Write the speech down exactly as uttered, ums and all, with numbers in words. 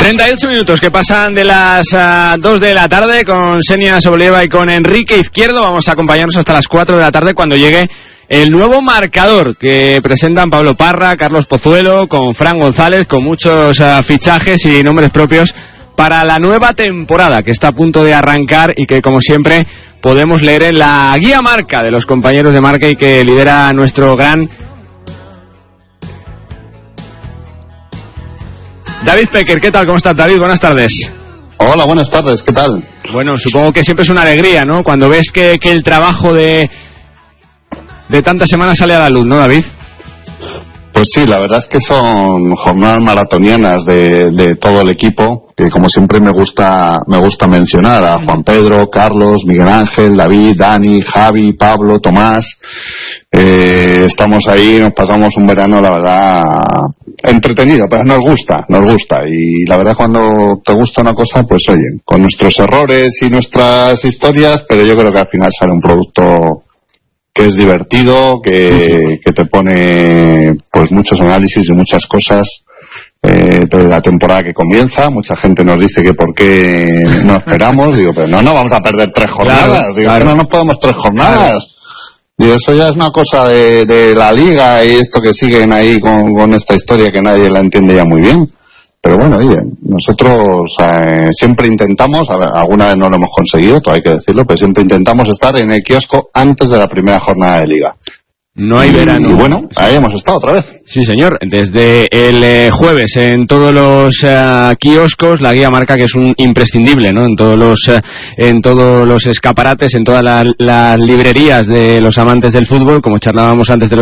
treinta y ocho minutos que pasan de las uh, dos de la tarde con Xenia Sobolieva y con Enrique Izquierdo. Vamos a acompañarnos hasta las cuatro de la tarde cuando llegue el nuevo marcador que presentan Pablo Parra, Carlos Pozuelo, con Fran González, con muchos uh, fichajes y nombres propios para la nueva temporada que está a punto de arrancar y que, como siempre, podemos leer en la guía marca de los compañeros de Marca y que lidera nuestro gran David Pecker. ¿Qué tal? ¿Cómo estás, David? Buenas tardes. Hola, buenas tardes. ¿Qué tal? Bueno, supongo que siempre es una alegría, ¿no? Cuando ves que, que el trabajo de de tantas semanas sale a la luz, ¿no, David? Pues sí, la verdad es que son jornadas maratonianas de, de todo el equipo, que como siempre me gusta me gusta mencionar a Juan Pedro, Carlos, Miguel Ángel, David, Dani, Javi, Pablo, Tomás. Eh, estamos ahí, nos pasamos un verano, la verdad, entretenido, pero nos gusta, nos gusta. Y la verdad, cuando te gusta una cosa, pues oye, con nuestros errores y nuestras historias, pero yo creo que al final sale un producto que es divertido, que, que te pone pues muchos análisis y muchas cosas eh, de la temporada que comienza. Mucha gente nos dice que por qué no esperamos. Digo, pero no, no vamos a perder tres jornadas. Claro, Digo, claro. que no nos podemos tres jornadas. Digo, eso ya es una cosa de, de la liga y esto que siguen ahí con, con esta historia que nadie la entiende ya muy bien. Pero bueno, oye, nosotros eh, siempre intentamos, a ver, alguna vez no lo hemos conseguido, todo hay que decirlo, pero siempre intentamos estar en el kiosco antes de la primera jornada de liga. No hay y, verano. Y bueno, ahí hemos estado otra vez. Sí, señor. Desde el eh, jueves en todos los uh, kioscos, la guía marca, que es un imprescindible, ¿no? En todos los uh, en todos los escaparates, en todas las, las librerías de los amantes del fútbol, como charlábamos antes de los